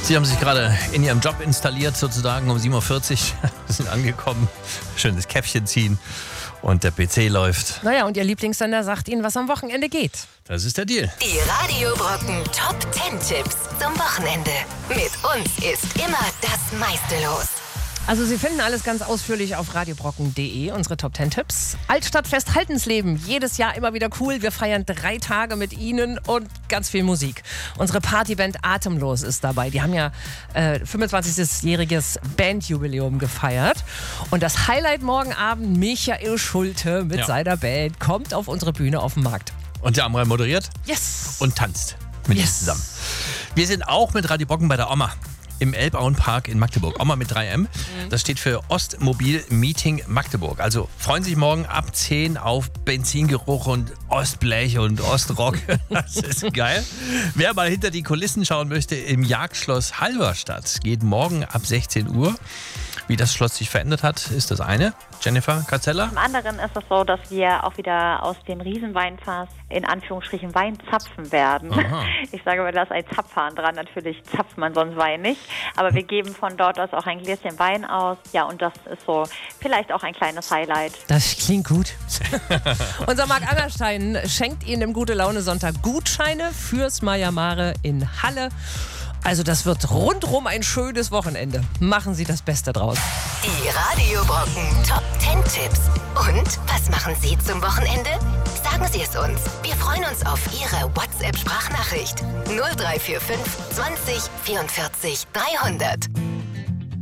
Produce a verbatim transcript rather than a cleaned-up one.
Sie haben sich gerade in Ihrem Job installiert, sozusagen um sieben Uhr vierzig. Sie sind angekommen, schönes Käffchen ziehen und der P C läuft. Naja, und Ihr Lieblingssender sagt Ihnen, was am Wochenende geht. Das ist der Deal. Die Radio Brocken Top zehn Tipps zum Wochenende. Mit uns ist immer das meiste los. Also Sie finden alles ganz ausführlich auf radiobrocken punkt de, unsere Top zehn Tipps. Altstadtfest Haltensleben, jedes Jahr immer wieder cool. Wir feiern drei Tage mit Ihnen und ganz viel Musik. Unsere Partyband Atemlos ist dabei. Die haben ja äh, fünfundzwanzigjähriges Bandjubiläum gefeiert. Und das Highlight morgen Abend, Michael Schulte mit Ja. seiner Band, kommt auf unsere Bühne auf dem Markt. Und der Amrei moderiert Yes! und tanzt mit Yes. uns zusammen. Wir sind auch mit Radio Brocken bei der Oma im Elbauenpark in Magdeburg. Oma mit drei M. Das steht für Ostmobil Meeting Magdeburg. Also freuen Sie sich morgen ab zehn auf Benzingeruch und Ostblech und Ostrock. Das ist geil. Wer mal hinter die Kulissen schauen möchte, im Jagdschloss Halberstadt geht morgen ab sechzehn Uhr. Wie das Schloss sich verändert hat, ist das eine. Jennifer Katzella. Zum anderen ist es so, dass wir auch wieder aus dem Riesenweinfass in Anführungsstrichen Wein zapfen werden. Aha. Ich sage mal, da ist ein Zapfhahn dran. Natürlich zapft man sonst Wein nicht. Aber wir geben von dort aus auch ein Gläschen Wein aus. Ja, und das ist so vielleicht auch ein kleines Highlight. Das klingt gut. Unser Marc Angerstein schenkt Ihnen im Gute-Laune-Sonntag Gutscheine fürs Maya Mare in Halle. Also das wird rundrum ein schönes Wochenende. Machen Sie das Beste draus. Die Radio Brocken Top zehn Tipps. Und was machen Sie zum Wochenende? Sagen Sie es uns. Wir freuen uns auf Ihre WhatsApp-Sprachnachricht. null drei vier fünf zwanzig vierundvierzig dreihundert.